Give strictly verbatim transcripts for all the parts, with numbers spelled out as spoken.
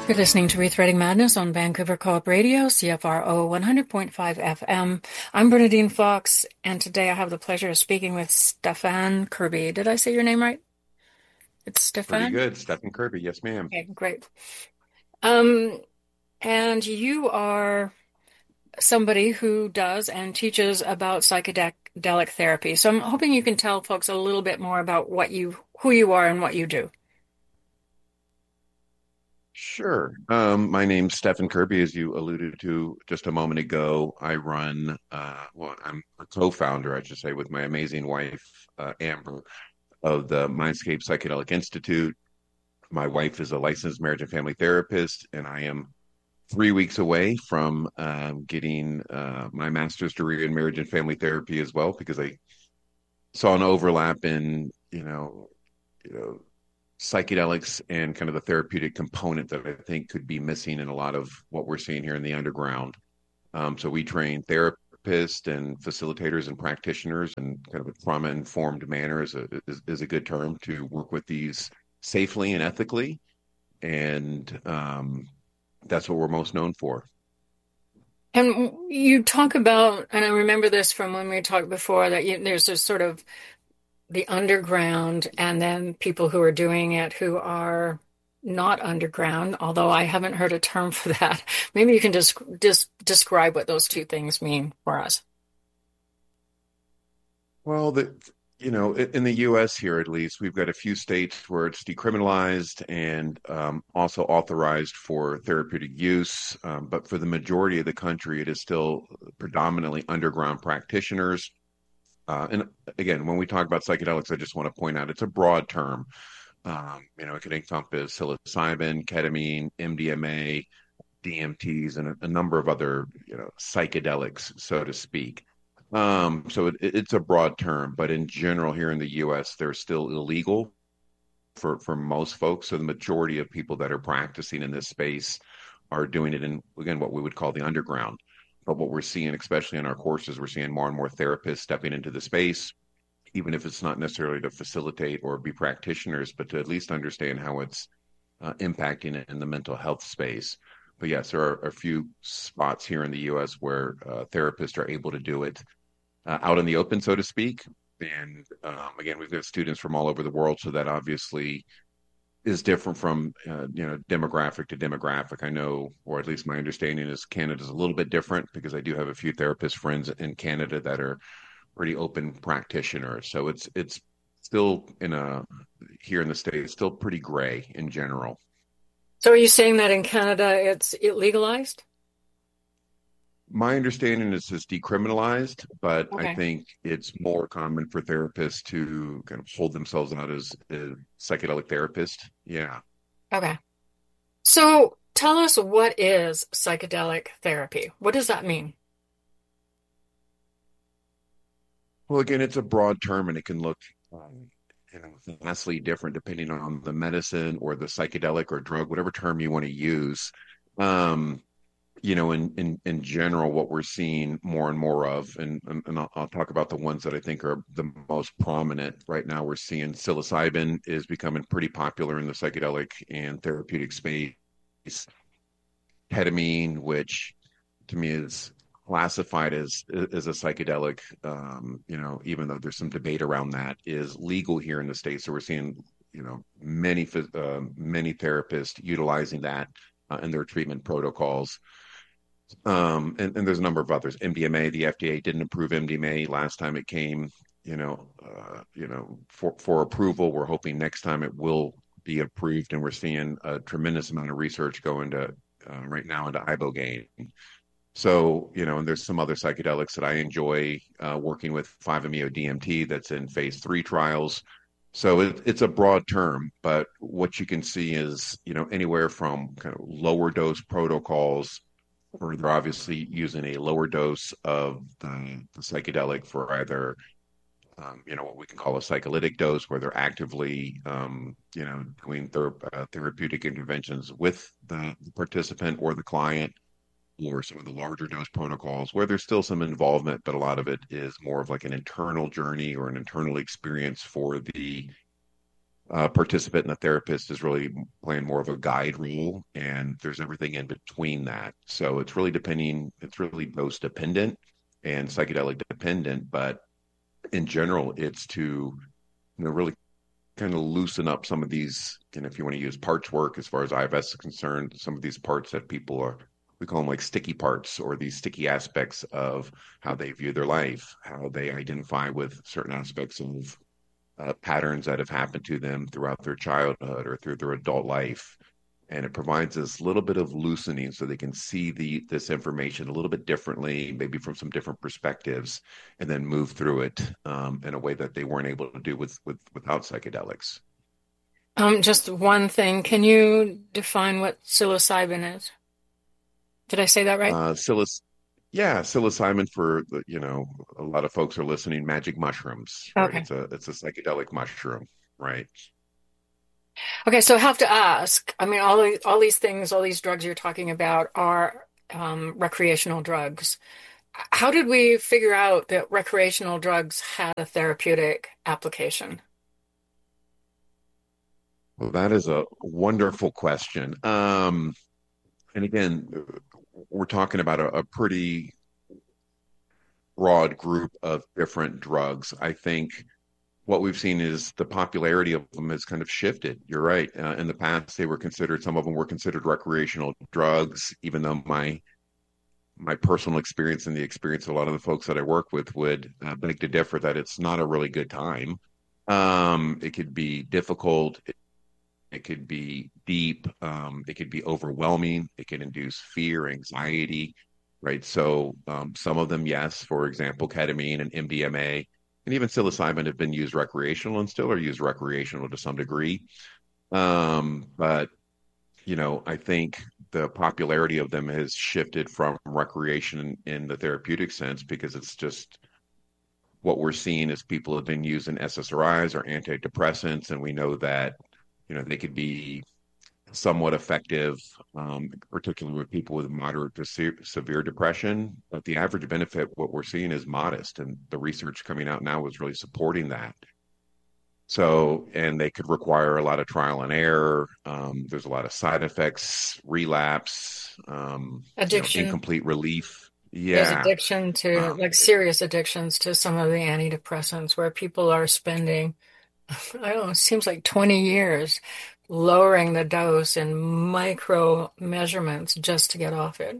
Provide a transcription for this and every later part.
You're listening to Rethreading Madness on Vancouver Co-op Radio, C F R O one hundred point five F M. I'm Bernadine Fox, and today I have the pleasure of speaking with Stefan Kirby. Did I say your name right? It's Pretty Stefan? good. Stephen Kirby. Yes, ma'am. Okay, great. Um, and you are somebody who does and teaches about psychedelic therapy. So I'm hoping you can tell folks a little bit more about what you, who you are and what you do. Sure. Um, my name's Stephen Kirby, as you alluded to just a moment ago. I run, uh, well, I'm a co-founder, I should say, with my amazing wife, uh, Amber, of the Mindscape Psychedelic Institute. My wife is a licensed marriage and family therapist, and I am three weeks away from um, getting uh, my master's degree in marriage and family therapy as well, because I saw an overlap in, you know, you know, psychedelics and kind of the therapeutic component that I think could be missing in a lot of what we're seeing here in the underground. Um, so we train therapists and facilitators and practitioners in kind of a trauma-informed manner is a, is, is a good term to work with these safely and ethically. And um, that's what we're most known for. And you talk about, and I remember this from when we talked before, that you, there's this sort of the underground and then people who are doing it who are not underground, although I haven't heard a term for that. Maybe you can just just describe what those two things mean for us. Well, the you know, in the U S here at least, we've got a few states where it's decriminalized and um, also authorized for therapeutic use. Um, but for the majority of the country, it is still predominantly underground practitioners. Uh, and again, when we talk about psychedelics, I just want to point out it's a broad term. Um, you know, it could encompass psilocybin, ketamine, M D M A, D M Ts, and a, a number of other, you know, psychedelics, so to speak. Um, so it, it's a broad term, but in general, here in the U S, they're still illegal for for most folks. So the majority of people that are practicing in this space are doing it in, again, what we would call the underground. But what we're seeing, especially in our courses, we're seeing more and more therapists stepping into the space, even if it's not necessarily to facilitate or be practitioners, but to at least understand how it's uh, impacting it in the mental health space. But yes, there are a few spots here in the U S where uh, therapists are able to do it uh, out in the open, so to speak. And um, again, we've got students from all over the world, so that obviously is different from uh, you know, demographic to demographic. I know, or at least my understanding is Canada's a little bit different because I do have a few therapist friends in Canada that are pretty open practitioners. So it's it's still in a here in the States, still pretty gray in general. So are you saying that in Canada it's legalized? My understanding is it's decriminalized, but I Okay. think it's more common for therapists to kind of hold themselves out as a psychedelic therapist. Yeah. Okay. So tell us, what is psychedelic therapy? What does that mean? Well, again, it's a broad term and it can look um, you know, vastly different depending on the medicine or the psychedelic or drug, whatever term you want to use. Um, you know, in, in in general, what we're seeing more and more of, and and, and I'll, I'll talk about the ones that I think are the most prominent right now. We're seeing psilocybin is becoming pretty popular in the psychedelic and therapeutic space. Ketamine, which to me is classified as as a psychedelic, um, you know, even though there's some debate around that, is legal here in the States. So we're seeing, you know, many uh, many therapists utilizing that uh, in their treatment protocols. Um, and, and there's a number of others. M D M A, the F D A didn't approve M D M A last time it came, you know, uh, you know, for for approval. We're hoping next time it will be approved, and we're seeing a tremendous amount of research go into uh, right now into ibogaine. So, you know, and there's some other psychedelics that I enjoy uh, working with, five-meo D M T that's in phase three trials. So it, it's a broad term, but what you can see is, you know, anywhere from kind of lower dose protocols, or they're obviously using a lower dose of the, the psychedelic for either, um, you know, what we can call a psycholytic dose, where they're actively, um, you know, doing ther- uh, therapeutic interventions with the, the participant or the client, or some of the larger dose protocols where there's still some involvement, but a lot of it is more of like an internal journey or an internal experience for the uh, participant and the therapist is really playing more of a guide role, and there's everything in between that. So it's really depending, it's really dose dependent and psychedelic dependent, but in general, it's to you know really kind of loosen up some of these, you know, if you want to use parts work as far as I F S is concerned, some of these parts that people are, we call them like sticky parts or these sticky aspects of how they view their life, how they identify with certain aspects of uh, patterns that have happened to them throughout their childhood or through their adult life. And it provides this little bit of loosening so they can see the this information a little bit differently, maybe from some different perspectives, and then move through it um, in a way that they weren't able to do with, with without psychedelics. Um, just one thing. Can you define what psilocybin is? Did I say that right? Uh, psiloc- yeah, psilocybin for the, you know, a lot of folks are listening, magic mushrooms, right? Okay. It's a it's a psychedelic mushroom, right? Okay, so I have to ask, I mean, all the, all these things, all these drugs you're talking about are um, recreational drugs. How did we figure out that recreational drugs had a therapeutic application? Well, that is a wonderful question. Um, and again, we're talking about a, a pretty broad group of different drugs. I think what we've seen is the popularity of them has kind of shifted. You're right. Uh, in the past, they were considered, some of them were considered recreational drugs, even though my my personal experience and the experience of a lot of the folks that I work with would uh, beg to differ that it's not a really good time. Um, it could be difficult. It, it could be deep. Um, it could be overwhelming. It can induce fear, anxiety, right? So um, some of them, yes, for example, ketamine and M D M A and even psilocybin have been used recreational and still are used recreational to some degree. Um, but you know, I think the popularity of them has shifted from recreation in, in the therapeutic sense because it's just what we're seeing is people have been using S S R Is or antidepressants, and we know that you know they could be somewhat effective, um, particularly with people with moderate to se- severe depression. But the average benefit, what we're seeing, is modest, and the research coming out now is really supporting that. So, and they could require a lot of trial and error. Um, there's a lot of side effects, relapse, um, you know, Addiction. incomplete relief. There's Yeah. addiction to, Um, like serious addictions to some of the antidepressants where people are spending, I don't know, it seems like twenty years lowering the dose in micro measurements just to get off it.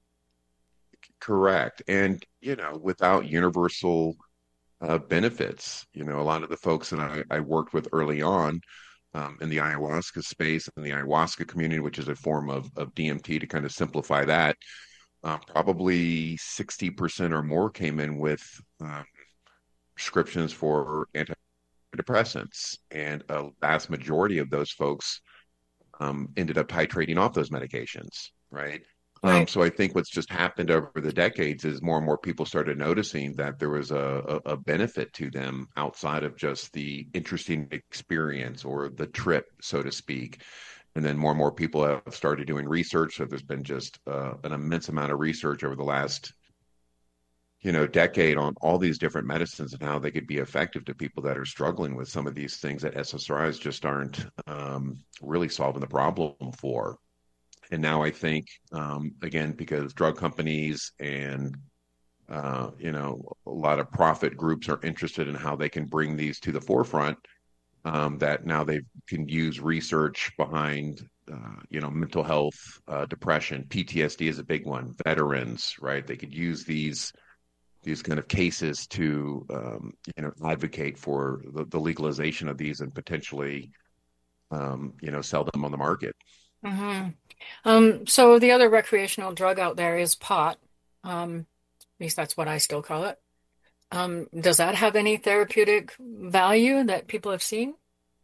correct. And, you know, without universal uh, benefits, you know, a lot of the folks that I, I worked with early on um, in the ayahuasca space and the ayahuasca community, which is a form of, of D M T to kind of simplify that, uh, probably sixty percent or more came in with uh, prescriptions for antidepressants. And a vast majority of those folks um, ended up titrating off those medications, right? Um, Right. so I think what's just happened over the decades is more and more people started noticing that there was a, a, a benefit to them outside of just the interesting experience or the trip, so to speak. And then more and more people have started doing research. So there's been just uh, an immense amount of research over the last you know, decade on all these different medicines and how they could be effective to people that are struggling with some of these things that S S R Is just aren't um, really solving the problem for. And now I think, um, again, because drug companies and uh, you know a lot of profit groups are interested in how they can bring these to the forefront, um, that now they can use research behind. Uh, you know, mental health, uh, depression, P T S D is a big one. Veterans, right? They could use these these kind of cases to um, you know advocate for the, the legalization of these and potentially um, you know sell them on the market. hmm Um, so the other recreational drug out there is pot. Um, at least that's what I still call it. Um, does that have any therapeutic value that people have seen?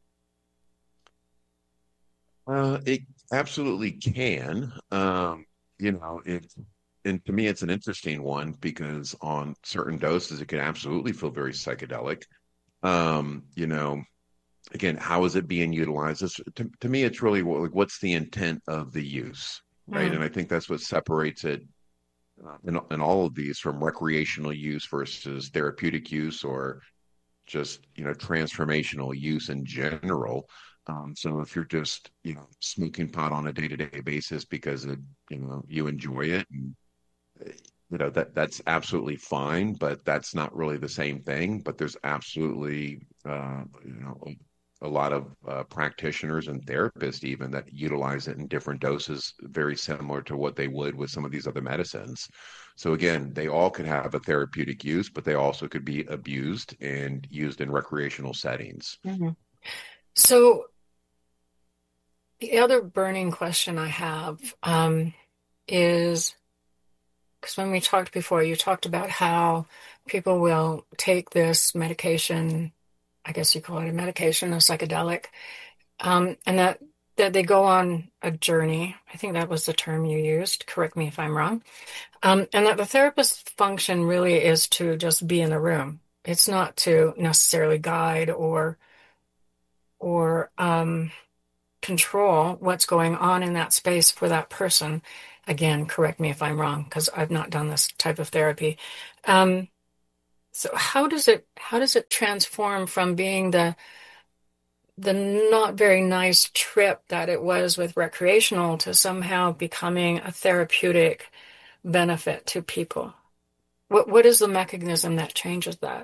Uh, it absolutely can. Um, you know, it and to me it's an interesting one because on certain doses it can absolutely feel very psychedelic. Um, you know, again, how is it being utilized? It's, to, to me, it's really what, like, what's the intent of the use, right? Mm, And I think that's what separates it uh, in, in all of these from recreational use versus therapeutic use or just, you know, transformational use in general. Um, so if you're just, you know, smoking pot on a day-to-day basis because it, you know, you enjoy it, and, you know, that that's absolutely fine, but that's not really the same thing. But there's absolutely, uh, you know, a lot of uh, practitioners and therapists even that utilize it in different doses, very similar to what they would with some of these other medicines. So again, they all could have a therapeutic use, but they also could be abused and used in recreational settings. Mhm. So the other burning question I have um, is because when we talked before, you talked about how people will take this medication, I guess you call it a medication, a psychedelic, um, and that that they go on a journey. I think that was the term you used. Correct me if I'm wrong. Um, and that the therapist's function really is to just be in the room. It's not to necessarily guide or or um, control what's going on in that space for that person. Again, correct me if I'm wrong, because I've not done this type of therapy. Um, so how does it how does it transform from being the the not very nice trip that it was with recreational to somehow becoming a therapeutic benefit to people? What what is the mechanism that changes that?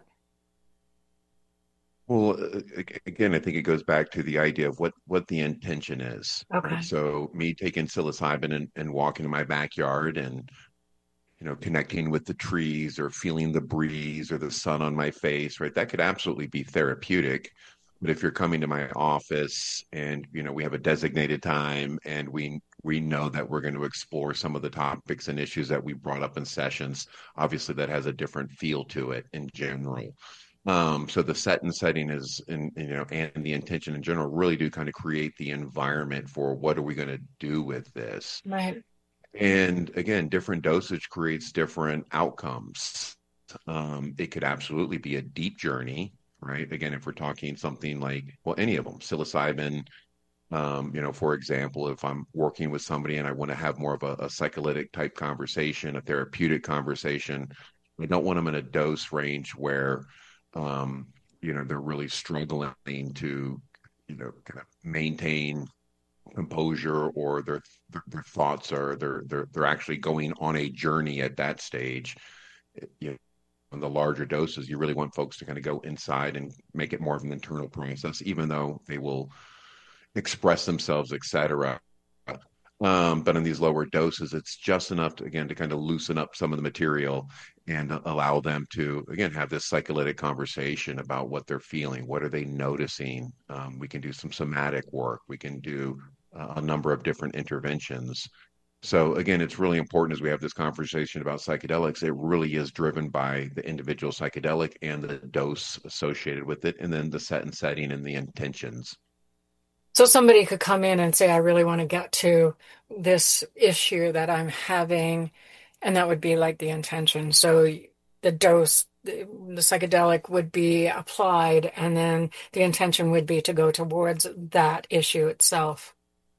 Well, uh, again, I think it goes back to the idea of what what the intention is, right? Okay. So me taking psilocybin and, and walking in my backyard and, you know, connecting with the trees or feeling the breeze or the sun on my face, right? That could absolutely be therapeutic. But if you're coming to my office and, you know, we have a designated time and we we know that we're going to explore some of the topics and issues that we brought up in sessions, obviously that has a different feel to it in general. Um, so the set and setting is, in, you know, and the intention in general really do kind of create the environment for what are we going to do with this. Right. And again, different dosage creates different outcomes. Um, it could absolutely be a deep journey, right? Again, if we're talking something like, well, any of them, psilocybin, um, you know, for example, if I'm working with somebody and I want to have more of a, a psycholytic type conversation, a therapeutic conversation, I don't want them in a dose range where, um, you know, they're really struggling to, you know, kind of maintain composure, or their their, their thoughts are they're they're they're actually going on a journey at that stage. You know, on the larger doses, you really want folks to kind of go inside and make it more of an internal process, even though they will express themselves, et cetera. Um, but in these lower doses, it's just enough to, again, to kind of loosen up some of the material and allow them to, again, have this psycholytic conversation about what they're feeling. What are they noticing? Um, we can do some somatic work. We can do uh, a number of different interventions. So again, it's really important as we have this conversation about psychedelics, it really is driven by the individual psychedelic and the dose associated with it, and then the set and setting and the intentions. So somebody could come in and say, I really want to get to this issue that I'm having, and that would be like the intention. So the dose, the, the psychedelic would be applied, and then the intention would be to go towards that issue itself.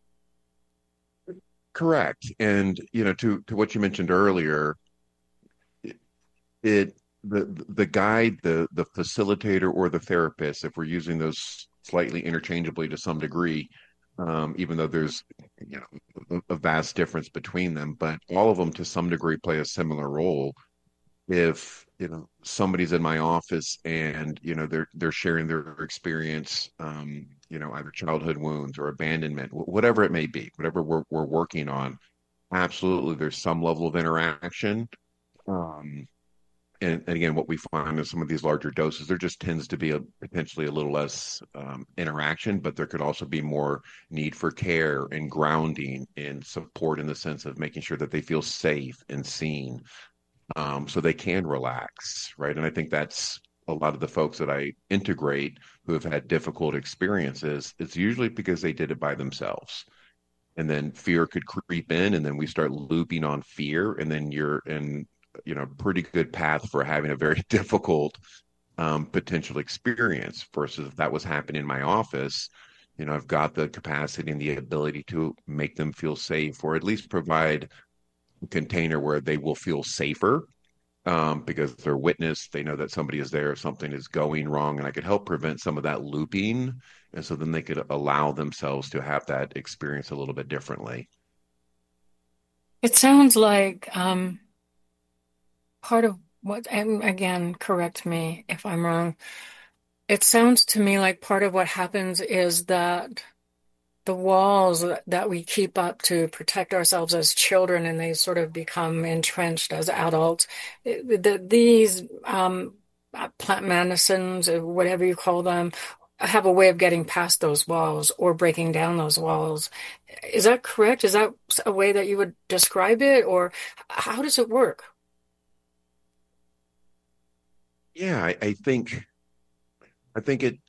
Correct. And you know, to to what you mentioned earlier, it, it the the guide, the the facilitator or the therapist, if we're using those slightly interchangeably to some degree, um, even though there's, you know, a, a vast difference between them, but all of them to some degree play a similar role. If, you know, somebody's in my office and, you know, they're they're sharing their experience, um, you know, either childhood wounds or abandonment, wh- whatever it may be, whatever we're we're working on, absolutely there's some level of interaction. Um, and, and again, what we find in some of these larger doses, there just tends to be a potentially a little less um, interaction, but there could also be more need for care and grounding and support in the sense of making sure that they feel safe and seen, um, so they can relax, right? And I think that's a lot of the folks that I integrate who have had difficult experiences. It's usually because they did it by themselves. And then fear could creep in, and then we start looping on fear, and then you're in, you know, pretty good path for having a very difficult um, potential experience. Versus if that was happening in my office, you know, I've got the capacity and the ability to make them feel safe, or at least provide a container where they will feel safer, um, because they're witness. They know that somebody is there if something is going wrong, and I could help prevent some of that looping. And so then they could allow themselves to have that experience a little bit differently. It sounds like um, part of what, and again, correct me if I'm wrong. It sounds to me like part of what happens is that the walls that that we keep up to protect ourselves as children and they sort of become entrenched as adults. It- the, these um, uh, plant medicines, or whatever you call them, have a way of getting past those walls or breaking down those walls. Is that correct? Is that a way that you would describe it, or how does it work? Yeah, I, I think I think it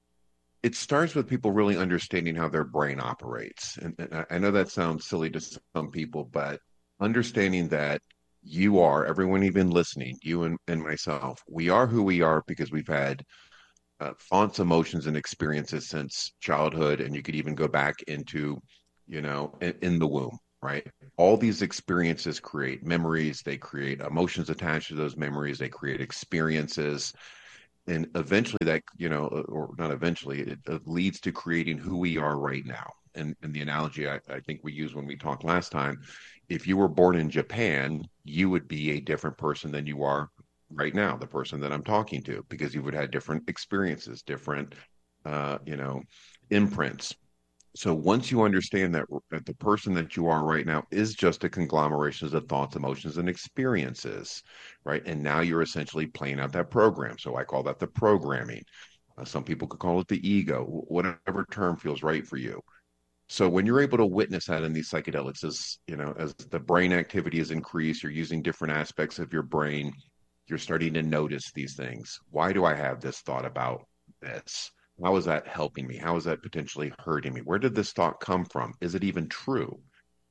it starts with people really understanding how their brain operates. And, and I I know that sounds silly to some people, but understanding that you are, everyone even listening, you and, and myself, we are who we are because we've had uh, thoughts, emotions, and experiences since childhood. And you could even go back into, you know, in, in the womb, right? All these experiences create memories, they create emotions attached to those memories, they create experiences, and eventually that, you know, or not eventually, it, it leads to creating who we are right now. And, and the analogy I, I think we used when we talked last time, if you were born in Japan, you would be a different person than you are right now, the person that I'm talking to, because you would have different experiences, different, uh, you know, imprints. So once you understand that, that the person that you are right now is just a conglomeration of thoughts, emotions, and experiences, right? And now you're essentially playing out that program. So I call that the programming. Uh, some people could call it the ego, whatever term feels right for you. So when you're able to witness that in these psychedelics, as you know, as the brain activity is increased, you're using different aspects of your brain, you're starting to notice these things. Why do I have this thought about this? How is that helping me? How is that potentially hurting me? Where did this thought come from? Is it even true?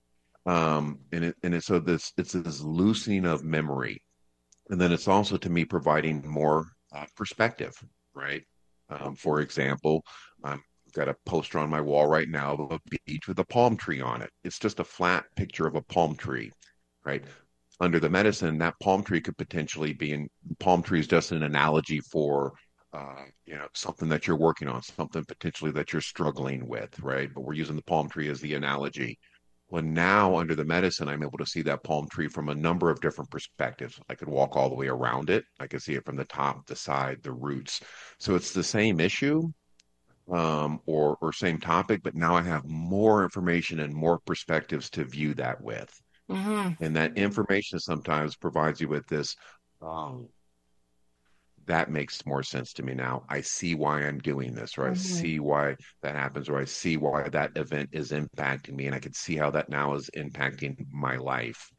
Um, and it, and it, so this it's this loosening of memory, and then it's also to me providing more uh, perspective, right? Um, for example, um, I've got a poster on my wall right now of a beach with a palm tree on it. It's just a flat picture of a palm tree, right? Under the medicine, that palm tree could potentially be in palm tree is just an analogy for uh, you know, something that you're working on, something potentially that you're struggling with, right? But we're using the palm tree as the analogy. Well, now under the medicine, I'm able to see that palm tree from a number of different perspectives. I could walk all the way around it. I could see it from the top, the side, the roots. So it's the same issue, um, or or same topic, but now I have more information and more perspectives to view that with. Hmm. And that information sometimes provides you with this, oh, that makes more sense to me now. I see why I'm doing this, or I Hmm. see why that happens, or I see why that event is impacting me, and I can see how that now is impacting my life.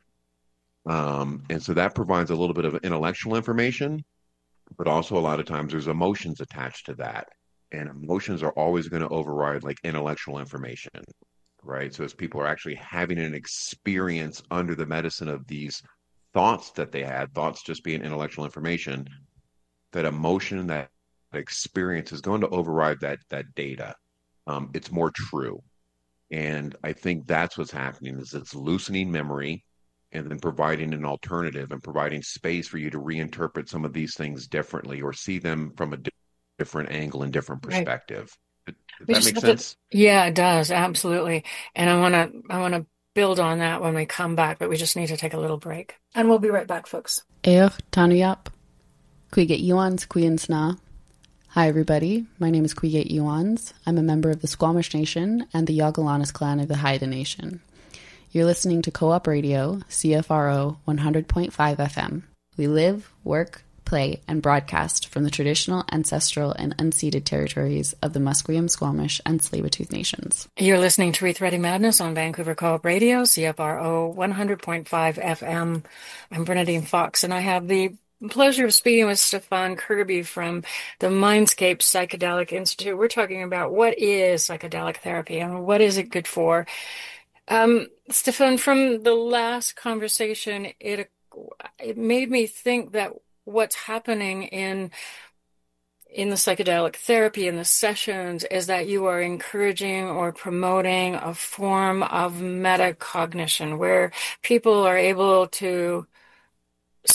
Um, and so that provides a little bit of intellectual information, but also a lot of times there's emotions attached to that. And emotions are always going to override like intellectual information, right? So as people are actually having an experience under the medicine of these thoughts that they had, thoughts just being intellectual information, that emotion, that experience is going to override that that data. Um, it's more true, and I think that's what's happening is it's loosening memory, and then providing an alternative and providing space for you to reinterpret some of these things differently or see them from a di- different angle and different Right. perspective. Does We that just make have to, sense? yeah, it does, absolutely. And I want to, I want to build on that when we come back, but we just need to take a little break. And we'll be right back, folks. Eoch Tanuyap, Quiget Yuans Quinsna. Hi, everybody. My name is Quiget Yuans. I'm a member of the Squamish Nation and the Yagalanas clan of the Haida Nation. You're listening to Co-op Radio, C F R O one hundred point five F M. We live, work, play, and broadcast from the traditional, ancestral, and unceded territories of the Musqueam, Squamish, and Tsleil-Waututh Nations. You're listening to Reith Ready Madness on Vancouver Co-op Radio, C F R O one hundred point five F M. I'm Bernadine Fox, and I have the pleasure of speaking with Stefan Kirby from the Mindscape Psychedelic Institute. We're talking about what is psychedelic therapy and what is it good for. Um, Stefan, from the last conversation, it it made me think that what's happening in in the psychedelic therapy in the sessions is that you are encouraging or promoting a form of metacognition where people are able to. So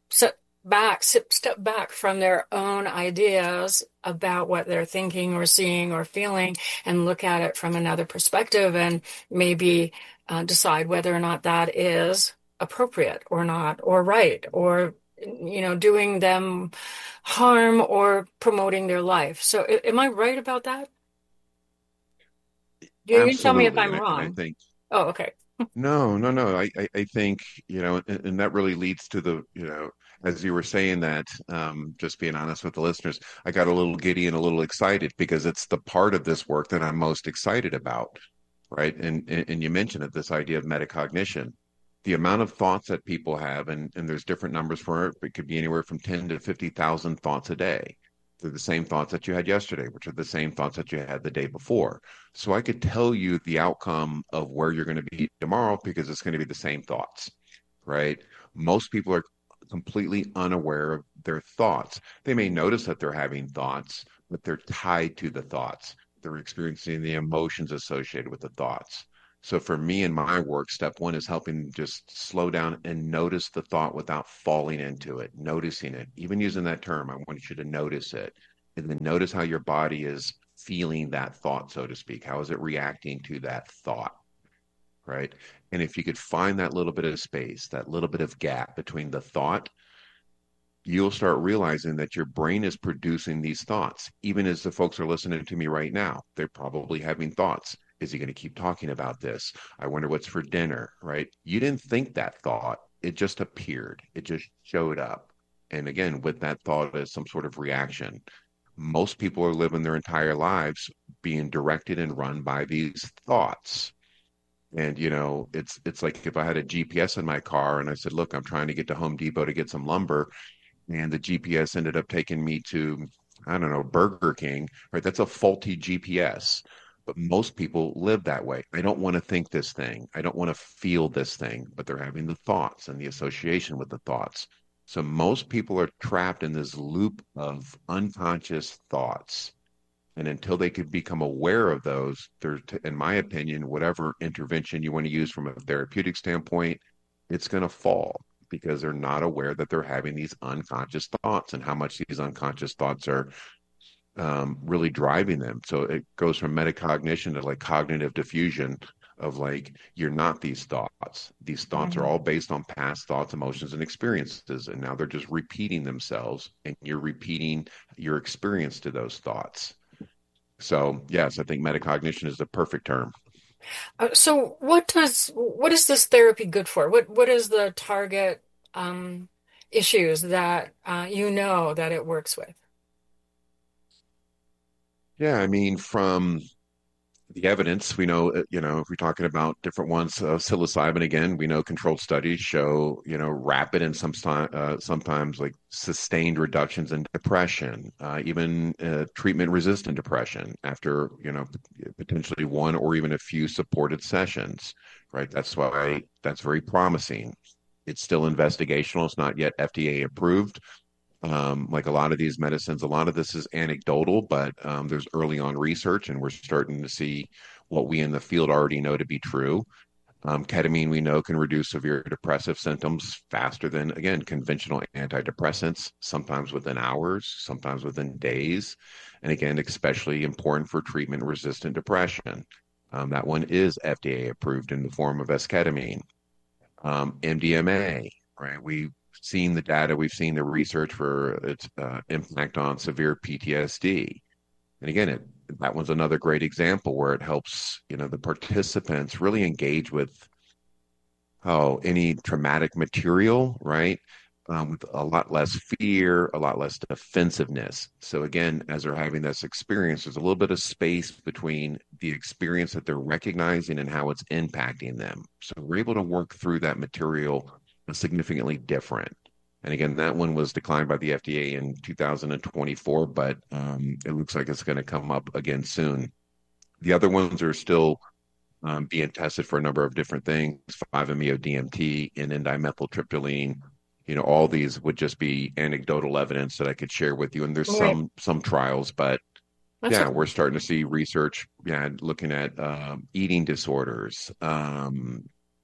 sit back, sit, step back from their own ideas about what they're thinking or seeing or feeling and look at it from another perspective and maybe uh, decide whether or not that is appropriate or not, or right, or, you know, doing them harm or promoting their life. So, a- am I right about that? You, you tell me if Absolutely. I'm And I, and I wrong. think, Oh, okay. no, no, no. I, I, I think, you know, and, and that really leads to the, you know, as you were saying that, um, just being honest with the listeners, I got a little giddy and a little excited because it's the part of this work that I'm most excited about, right? And and, and you mentioned it, this idea of metacognition. The amount of thoughts that people have, and, and there's different numbers for it, it could be anywhere from ten to fifty thousand thoughts a day. They're the same thoughts that you had yesterday, which are the same thoughts that you had the day before. So I could tell you the outcome of where you're going to be tomorrow because it's going to be the same thoughts, right? Most people are completely unaware of their thoughts. They may notice that they're having thoughts, but they're tied to the thoughts. They're experiencing the emotions associated with the thoughts. So for me in my work, step one is helping just slow down and notice the thought without falling into it, noticing it. Even using that term, I want you to notice it. And then notice how your body is feeling that thought, so to speak. How is it reacting to that thought? Right. And if you could find that little bit of space, that little bit of gap between the thought, you'll start realizing that your brain is producing these thoughts. Even as the folks are listening to me right now, they're probably having thoughts. Is he going to keep talking about this? I wonder what's for dinner, right? You didn't think that thought. It just appeared. It just showed up. And again, with that thought as some sort of reaction, most people are living their entire lives being directed and run by these thoughts. And you know, it's it's like if I had a G P S in my car and I said, "Look, I'm trying to get to Home Depot to get some lumber," and the G P S ended up taking me to, I don't know, Burger King, right? That's a faulty G P S. But most people live that way. I don't want to think this thing. I don't want to feel this thing, but they're having the thoughts and the association with the thoughts. So most people are trapped in this loop of unconscious thoughts. And until they could become aware of those, they're, in my opinion, whatever intervention you want to use from a therapeutic standpoint, it's going to fall because they're not aware that they're having these unconscious thoughts and how much these unconscious thoughts are um, really driving them. So it goes from metacognition to like cognitive diffusion of like, you're not these thoughts. These thoughts are Mhm. all based on past thoughts, emotions, and experiences. And now they're just repeating themselves, and you're repeating your experience to those thoughts. So yes, I think metacognition is the perfect term. Uh, so what does what is this therapy good for? What what is the target um, issues that uh, you know that it works with? Yeah, I mean, from the evidence, we know, uh, you know, if we're talking about different ones, uh, psilocybin again, we know controlled studies show, you know, rapid and sometimes, uh, sometimes like sustained reductions in depression, uh, even uh, treatment-resistant depression after, you know, potentially one or even a few supported sessions, right? That's why that's very promising. It's still investigational. It's not yet F D A approved. Um, like a lot of these medicines, a lot of this is anecdotal, but um, there's early on research, and we're starting to see what we in the field already know to be true. Um, ketamine, we know, can reduce severe depressive symptoms faster than, again, conventional antidepressants, sometimes within hours, sometimes within days. And again, especially important for treatment resistant depression. Um, that one is F D A approved in the form of esketamine. Um, M D M A, right? We've seen the data, we've seen the research for its uh, impact on severe P T S D. And again, it, that one's another great example where it helps, you know, the participants really engage with oh, any traumatic material, right? Um, with a lot less fear, a lot less defensiveness. So again, as they're having this experience, there's a little bit of space between the experience that they're recognizing and how it's impacting them. So we're able to work through that material significantly different. And again, that one was declined by the F D A in two thousand twenty-four, but um, it looks like it's going to come up again soon. The other ones are still um, being tested for a number of different things, five-M E O D M T and N-dimethyltryptamine. You know, all these would just be anecdotal evidence that I could share with you. And there's Right. some some trials, but That's yeah, okay. we're starting to see research, yeah, looking at um, eating disorders, um,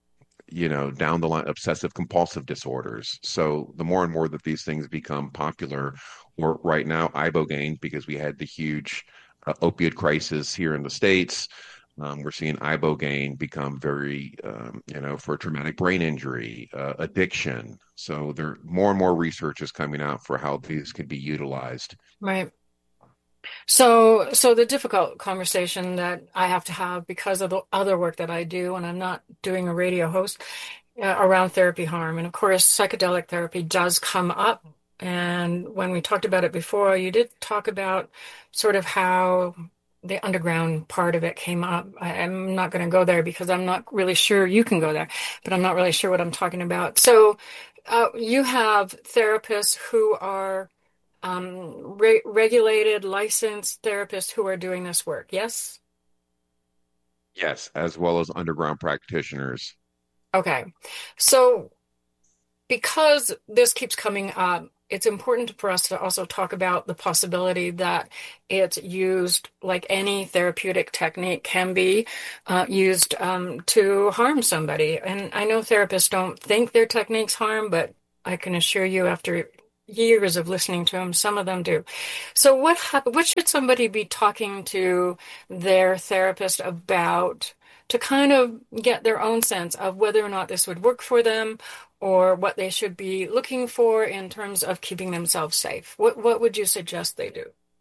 you know, down the line, obsessive compulsive disorders. So the more and more that these things become popular, or right now, ibogaine, because we had the huge uh, opiate crisis here in the States. Um, we're seeing ibogaine become very, um, you know, for traumatic brain injury, uh, addiction. So there more and more research is coming out for how these can be utilized. Right. So, so the difficult conversation that I have to have because of the other work that I do, and I'm not doing a radio host uh, around therapy harm. And of course, psychedelic therapy does come up. And when we talked about it before, you did talk about sort of how the underground part of it came up. I, I'm not going to go there because I'm not really sure you can go there, but I'm not really sure what I'm talking about. So, uh, you have therapists who are um, re regulated, licensed therapists who are doing this work. Yes? Yes, as well as underground practitioners. Okay. So because this keeps coming up, it's important for us to also talk about the possibility that it's used like any therapeutic technique can be uh, used um, to harm somebody. And I know therapists don't think their techniques harm, but I can assure you after years of listening to them, some of them do. So what hap- what should somebody be talking to their therapist about to kind of get their own sense of whether or not this would work for them or what they should be looking for in terms of keeping themselves safe? What what would you suggest they do?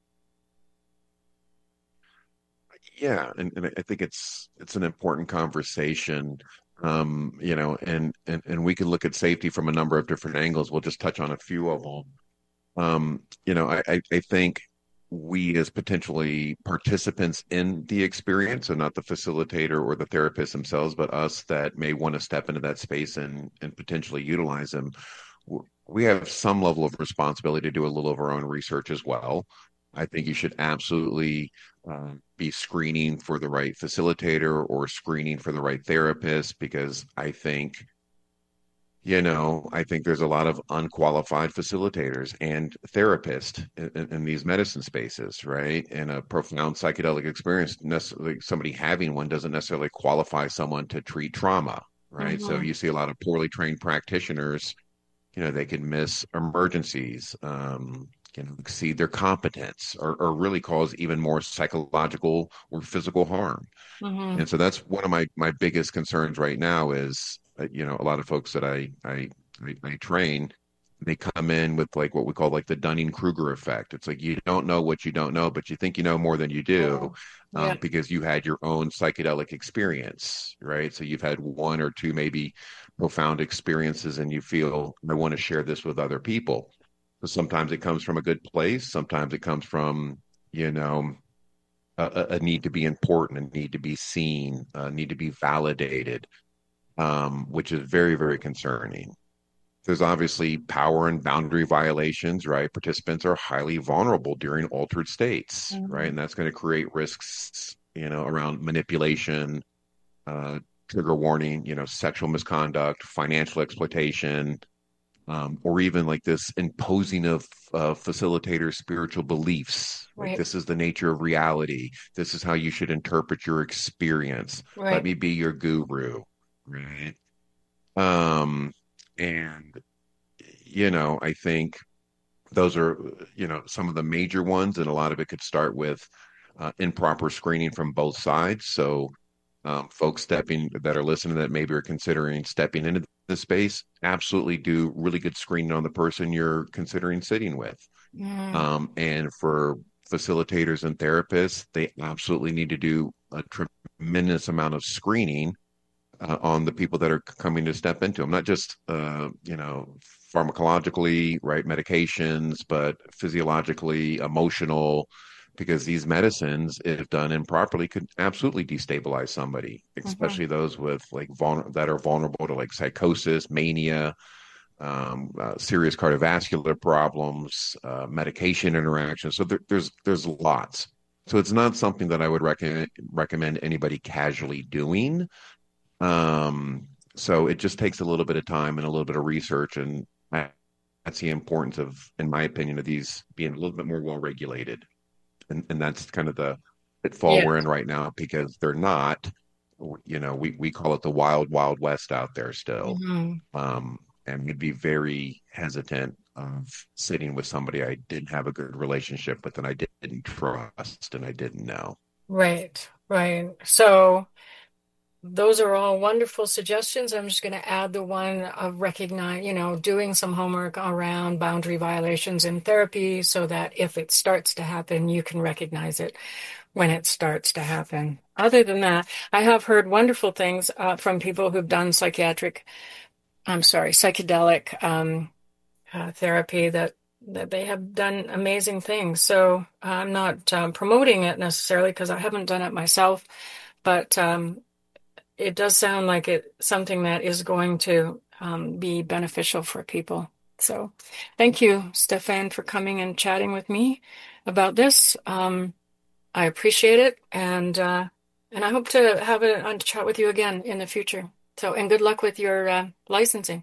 Yeah, and, and I think it's it's an important conversation. Um, you know, and, and and we can look at safety from a number of different angles. We'll just touch on a few of them. Um, you know, I, I I think we as potentially participants in the experience, so not the facilitator or the therapist themselves, but us that may want to step into that space and and potentially utilize them, w- we have some level of responsibility to do a little of our own research as well. I think you should absolutely um, be screening for the right facilitator or screening for the right therapist because I think you know, I think there's a lot of unqualified facilitators and therapists in, in, in these medicine spaces, right? And a profound psychedelic experience, necessarily somebody having one doesn't necessarily qualify someone to treat trauma, right? So Hmm. you see a lot of poorly trained practitioners, you know, they can miss emergencies, um, you know, exceed their competence or, or really cause even more psychological or physical harm. Hmm. And so that's one of my my biggest concerns right now is, uh, you know, a lot of folks that I I I, I train, they come in with like what we call like the Dunning-Kruger effect. It's like you don't know what you don't know, but you think you know more than you do, Oh, yeah. um, because you had your own psychedelic experience, right? So you've had one or two maybe profound experiences, and you feel I want to share this with other people. So sometimes it comes from a good place, sometimes it comes from, you know a, a need to be important, a need to be seen, a need to be validated, um, which is very, very concerning. There's obviously power and boundary violations, right? Participants are highly vulnerable during altered states, right? Hmm. And that's going to create risks, you know, around manipulation, uh, trigger warning, you know, sexual misconduct, financial exploitation, um, or even like this imposing of uh, facilitator spiritual beliefs. Like Right, this is the nature of reality. This is how you should interpret your experience. Let right. me be your guru, right? Um, and you know, I think those are you know some of the major ones, and a lot of it could start with uh, improper screening from both sides. So um, folks stepping that are listening that maybe are considering stepping into the space, absolutely do really good screening on the person you're considering sitting with. Mm, Um, and for facilitators and therapists, they absolutely need to do a tremendous amount of screening uh, on the people that are coming to step into them, not just uh, you know pharmacologically, right, medications, but physiologically, emotional, because these medicines, if done improperly, could absolutely destabilize somebody, hmm. especially those with like vulner- that are vulnerable to like psychosis, mania, um, uh, serious cardiovascular problems, uh, medication interactions. So there, there's there's lots. So it's not something that I would recommend recommend anybody casually doing. Um, so it just takes a little bit of time and a little bit of research, and I, that's the importance of, in my opinion, of these being a little bit more well regulated. And and that's kind of the pitfall Yeah. we're in right now because they're not. you know, we, we call it the wild, wild west out there still. Hmm. Um, and we'd be very hesitant of sitting with somebody I didn't have a good relationship with and I didn't trust and I didn't know. Right, right. So those are all wonderful suggestions. I'm just going to add the one of recognize, you know, doing some homework around boundary violations in therapy so that if it starts to happen, you can recognize it when it starts to happen. Other than that, I have heard wonderful things uh, from people who've done psychiatric, I'm sorry, psychedelic um, uh, therapy that that they have done amazing things. So I'm not um, promoting it necessarily because I haven't done it myself, but um, it does sound like it something that is going to um, be beneficial for people. So thank you, Stefan, for coming and chatting with me about this. Um, I appreciate it, and uh, and I hope to have a, a chat with you again in the future. So, and good luck with your uh, licensing.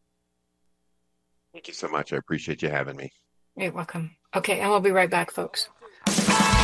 Thank you so much. I appreciate you having me. You're welcome. Okay, and we'll be right back, folks.